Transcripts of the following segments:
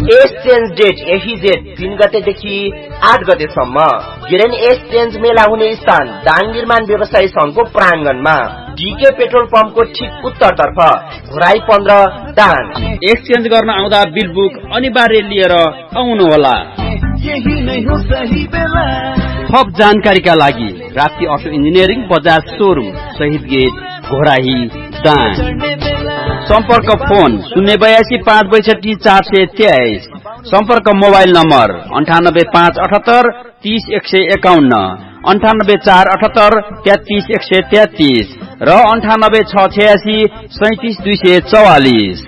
Exchange date FEZ 3 गतेदेखि 8 गतेसम्म। गिरेन exchange मेला हुने स्थान दाङ निर्माण व्यवसायी संघको प्राङ्गणमा, DK पेट्रोल पम्पको ठिक उत्तरतर्फ, घोराई 15 दाङ। एक्सचेन्ज गर्न आउँदा बिल बुक अनिवार्य लिएर आउनुहोला। थप जानकारीका लागि Rapti auto engineering Bajaj showroom, शहीद गेट, घोराही दाङ। सम्पर्क फोन 082 562 423। सम्पर्क मोबाइल नम्बर 98578 30 151, 98478 33 133 र 98686 37 244।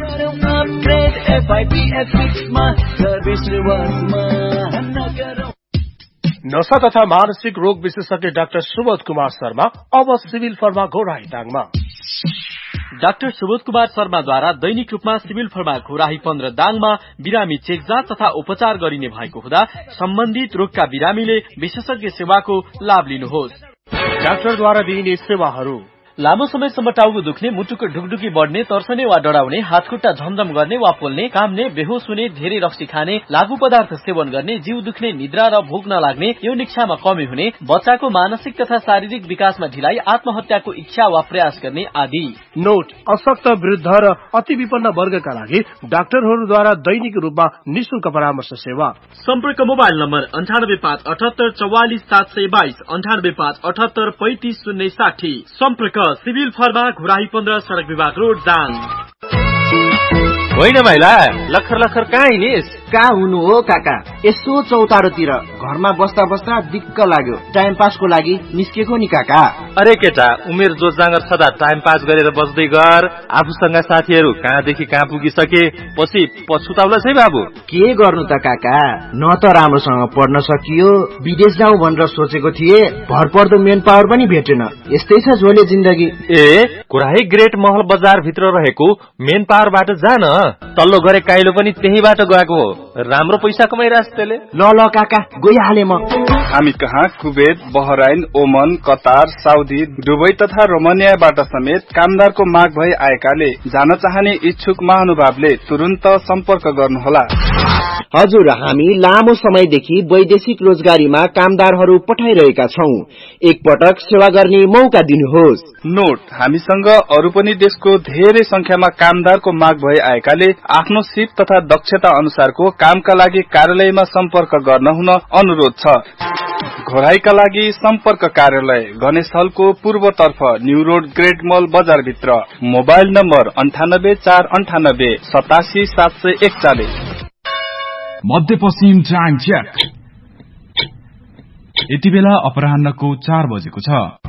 नशा तथा मानसिक रोग विशेषज्ञ डाक्टर सुबोध कुमार शर्मा अब civil pharma Ghorahi दाङमा। Doctor Subodh Kumar शर्माद्वारा दैनिक रूपमा सिभिल फर्मा घोराही 15 दाङमा बिरामी चेक जाँच तथा उपचार गरिने भएको हुँदा सम्बन्धित रोगका बिरामीले विशेषज्ञ सेवाको लाभ लिनुहोस्। डाक्टरद्वारा दिइने सेवाहरू: लामो समयसम्म टाउको दुख्ने, मुटुको ढुकढुकी बढ्ने, तर्सने वा डराउने, हातखुट्टा झमझम गर्ने वा पोल्ने, काम्ने, बेहोस हुने, धेरै रक्सी खाने, लागू पदार्थ सेवन गर्ने, जिउ दुख्ने, निद्रा र भोक नलाग्ने, यौन इच्छामा कमी हुने, बच्चाको मानसिक तथा शारीरिक विकासमा ढिलाइ, आत्महत्याको इच्छा वा प्रयास गर्ने आदि। नोट: अशक्त, वृद्ध र अति विपन्न वर्गका लागि डाक्टरहरूद्वारा दैनिक रूपमा निशुल्क परामर्श सेवा। सम्पर्क मोबाइल नम्बर 98578 44 722, 98578 35 060। सम्पर्क सिभिल फर्मा घोराही 15 सडक विभाग रोड दाङ। होइन भाइला, लखर लखर कहाँ हिँडिस? कहाँ हुनु हो काका, यसो चौतारोतिर घरमा बस्दा बस्दा दिक्क लाग्यो, टाइम पासको लागि निस्केको नि काका। अरे केटा, उमेर जोजाँगर छदा टाइम पास गरेर बस्दै गर। आफूसँग साथीहरू कहाँदेखि कहाँ पुगिसके, पछि पछुताउला छै बाबु। के गर्नु त काका, न त राम्रोसँग पढ्न सकियो, विदेश जाउँ भनेर सोचेको थिए, भरपर्दो मेन पावर पनि भेटेन। यस्तै छ झोले जिन्दगी। ए, घोराही ग्रेट महल बजार भित्र रहेको मेन पावरबाट जान, तल्लो गरे काइलो पनि त्यहीबाट गएको हो। राम्रो पैसा कमाइरहेछ त्यसले। ल ल काका, गइहाले म। हामी कहाँ कुवेत, बहराइन, ओमन, कतार, साउदी, दुबई तथा रोमानियाबाट समेत कामदारको माग भई आएकाले जान चाहने इच्छुक महानुभावले तुरुन्त सम्पर्क गर्नुहोला। हजुर, हामी लामो समयदेखि वैदेशिक रोजगारीमा कामदारहरू पठाइरहेका छौं। एकपटक सेवा गर्ने मौका दिनुहोस्। नोट: हामीसँग अरू पनि देशको धेरै संख्यामा कामदारको माग भई आएकाले आफ्नो सिप तथा दक्षता अनुसारको कामका लागि कार्यालयमा सम्पर्क गर्न हुन अनुरोध छ। घोराहीका लागि सम्पर्क कार्यालय गणेश हलको पूर्वतर्फ, न्यू रोड, ग्रेट मल बजार भित्र। Mobile number 98498 87 741। मध्यपश्चिम टाइम चेक। यति बेला अपराह्नको 4 बजेको छ।